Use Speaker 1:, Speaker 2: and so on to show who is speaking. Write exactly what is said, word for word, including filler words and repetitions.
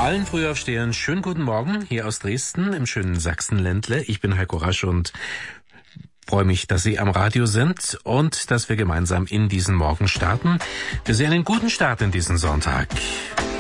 Speaker 1: Allen Frühaufstehern schönen guten Morgen hier aus Dresden im schönen Sachsenländle. Ich bin Heiko Rasch und freue mich, dass Sie am Radio sind und dass wir gemeinsam in diesen Morgen starten. Für Sie einen guten Start in diesen Sonntag.